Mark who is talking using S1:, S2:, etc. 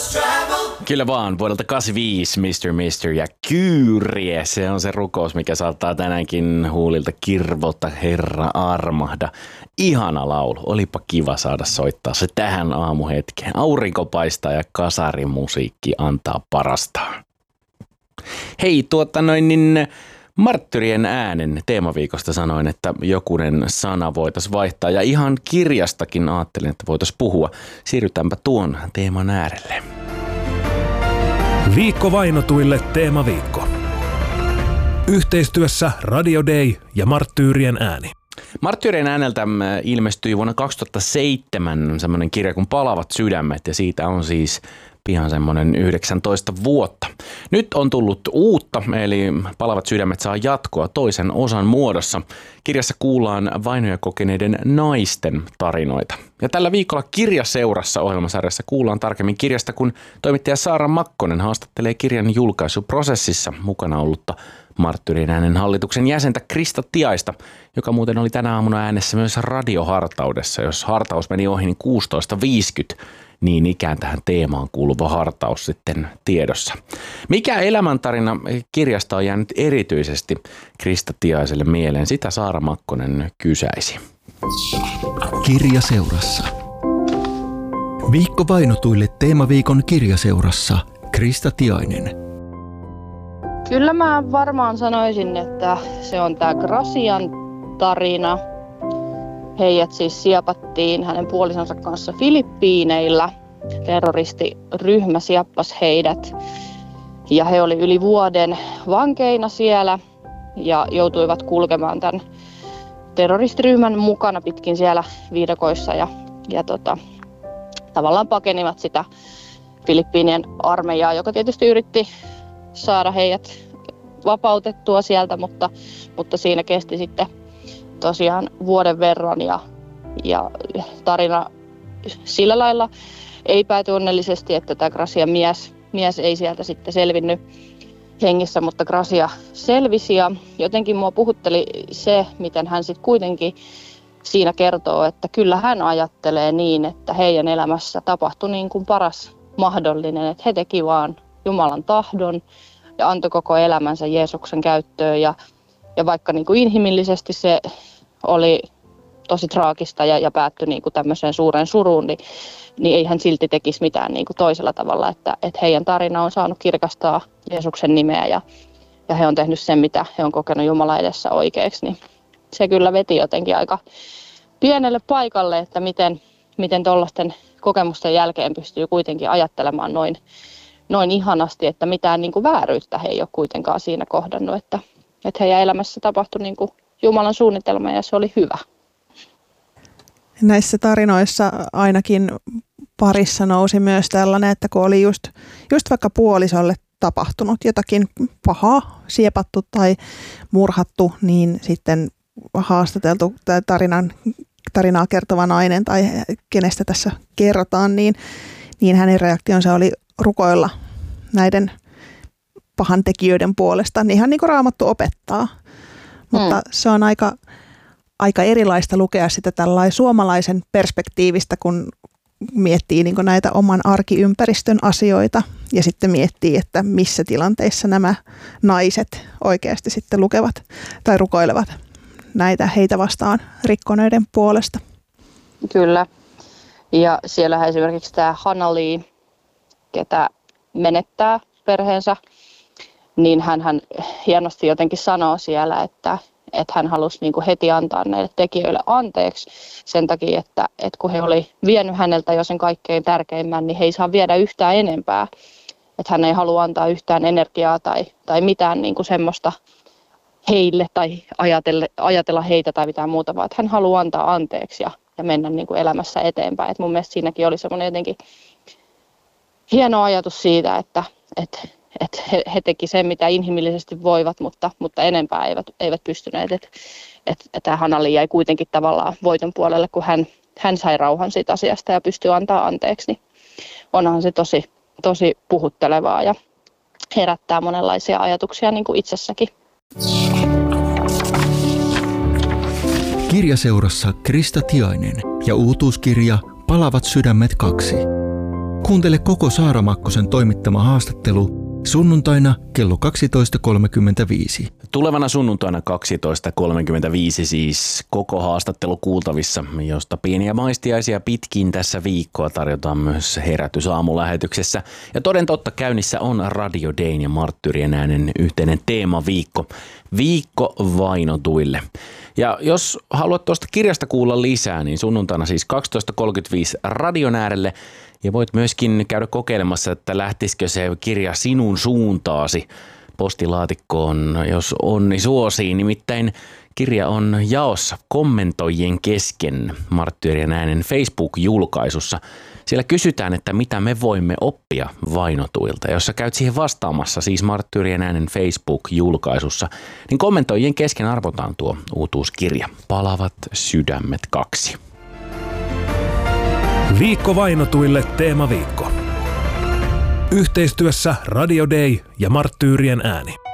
S1: Kyllä vaan, vuodelta 85 Mr. ja Kyrie. Se on se rukous, mikä saattaa tänäänkin huulilta kirvota, Herra armahda. Ihana laulu, olipa kiva saada soittaa se tähän aamuhetkeen. Aurinko paistaa ja kasarimusiikki antaa parastaan. Hei, Marttyrien äänen teemaviikosta sanoin, että jokunen sana voitaisiin vaihtaa ja ihan kirjastakin ajattelin, että voitaisiin puhua. Siirrytäänpä tuon teeman äärelle.
S2: Viikko vainotuille teemaviikko. Yhteistyössä Radio Day ja Marttyyrien ääni.
S1: Marttyyrien ääneltä ilmestyi vuonna 2007 semmoinen kirja kuin Palavat sydämet ja siitä on siis pian semmoinen 19 vuotta. Nyt on tullut uutta, eli Palavat sydämet saa jatkoa toisen osan muodossa. Kirjassa kuullaan vainoja kokeneiden naisten tarinoita. Ja tällä viikolla Kirjaseurassa ohjelmasarjassa kuullaan tarkemmin kirjasta, kun toimittaja Saara Makkonen haastattelee kirjan julkaisuprosessissa mukana ollutta Marttyyrien äänen hallituksen jäsentä Krista Tiaista, joka muuten oli tänä aamuna äänessä myös radiohartaudessa. Jos hartaus meni ohi, niin 16.50. Niin ikään tähän teemaan kuuluva hartaus sitten tiedossa. Mikä elämäntarina kirjasta on jäänyt erityisesti Krista Tiaiselle mieleen? Sitä Saara Makkonen kysäisi.
S3: Kirjaseurassa. Viikko vainotuille teemaviikon Kirjaseurassa Krista Tiainen.
S4: Kyllä mä varmaan sanoisin, että se on tää Gracian tarina. Heidät siis siepattiin hänen puolisonsa kanssa Filippiineillä. Terroristiryhmä sieppasi heidät ja he oli yli vuoden vankeina siellä ja joutuivat kulkemaan tämän terroristiryhmän mukana pitkin siellä viidakoissa ja tavallaan pakenivat sitä Filippiinien armeijaa, joka tietysti yritti saada heidät vapautettua sieltä, mutta siinä kesti sitten tosiaan vuoden verran ja tarina sillä lailla ei pääty onnellisesti, että tämä Gracian mies ei sieltä sitten selvinnyt hengissä, mutta Gracia selvisi ja jotenkin mua puhutteli se, miten hän sitten kuitenkin siinä kertoo, että kyllä hän ajattelee niin, että heidän elämässä tapahtui niin kuin paras mahdollinen, että he teki vaan Jumalan tahdon ja antoi koko elämänsä Jeesuksen käyttöön ja vaikka niin kuin inhimillisesti se oli tosi traagista ja päättyi niin kuin tämmöiseen suureen suruun, niin ei hän silti tekisi mitään niin kuin toisella tavalla, että heidän tarina on saanut kirkastaa Jeesuksen nimeä ja he on tehnyt sen, mitä he on kokenut Jumalan edessä oikeaksi, niin se kyllä veti jotenkin aika pienelle paikalle, että miten tuollaisten kokemusten jälkeen pystyy kuitenkin ajattelemaan noin ihanasti, että mitään niin kuin vääryyttä he ei ole kuitenkaan siinä kohdannut, että heidän elämässä tapahtui niin kuin Jumalan suunnitelma ja se oli hyvä.
S5: Näissä tarinoissa ainakin parissa nousi myös tällainen, että kun oli just vaikka puolisolle tapahtunut jotakin pahaa, siepattu tai murhattu, niin sitten haastateltu tarinaa kertova nainen tai kenestä tässä kerrotaan, niin hänen reaktionsa oli rukoilla näiden pahantekijöiden puolesta, ihan niin kuin Raamattu opettaa. Mutta se on aika erilaista lukea sitä tällaisen suomalaisen perspektiivistä, kun miettii niin kuin näitä oman arkiympäristön asioita ja sitten miettii, että missä tilanteissa nämä naiset oikeasti sitten lukevat tai rukoilevat näitä heitä vastaan rikkoneiden puolesta. Kyllä.
S4: Ja siellähän esimerkiksi tämä Hanali, ketä menettää perheensä, niin hän hienosti jotenkin sanoo siellä, että hän halusi niin kuin heti antaa näille tekijöille anteeksi sen takia, että kun he oli vienyt häneltä jo sen kaikkein tärkeimmän, niin he ei saa viedä yhtään enempää. Että hän ei halua antaa yhtään energiaa tai mitään niin kuin semmoista heille tai ajatella heitä tai mitään muuta, vaan että hän haluaa antaa anteeksi ja mennä niin kuin elämässä eteenpäin. Et mun mielestä siinäkin oli semmoinen jotenkin hieno ajatus siitä, että he teki sen, mitä inhimillisesti voivat, mutta enempää eivät pystyneet. Että Hanali jäi kuitenkin tavallaan voiton puolelle, kun hän sai rauhan siitä asiasta ja pystyi antaa anteeksi. Niin onhan se tosi puhuttelevaa ja herättää monenlaisia ajatuksia niin kuin itsessäkin.
S3: Kirjaseurassa Krista Tiainen ja uutuuskirja Palavat sydämet 2. Kuuntele koko Saara Makkosen toimittama haastattelu sunnuntaina kello 12.35.
S1: Tulevana sunnuntaina 12.35 siis koko haastattelu kuultavissa, josta pieniä maistiaisia pitkin tässä viikkoa tarjotaan myös Herätys-aamulähetyksessä. Ja toden totta käynnissä on Radio Dayn ja Marttyyrien äänen yhteinen teemaviikko. Viikko vainotuille. Ja jos haluat tuosta kirjasta kuulla lisää, niin sunnuntaina siis 12.35 radion äärelle. Ja voit myöskin käydä kokeilemassa, että lähtisikö se kirja sinun suuntaasi postilaatikkoon, jos onni suosii. Nimittäin kirja on jaossa kommentoijien kesken Marttyyrien äänen Facebook-julkaisussa. Siellä kysytään, että mitä me voimme oppia vainotuilta. Jos sä käyt siihen vastaamassa, siis Marttyyrien äänen Facebook-julkaisussa, niin kommentoijien kesken arvotaan tuo uutuuskirja Palavat sydämet 2.
S2: Viikko vainotuille teemaviikko. Yhteistyössä Radio Day ja Marttyyrien ääni.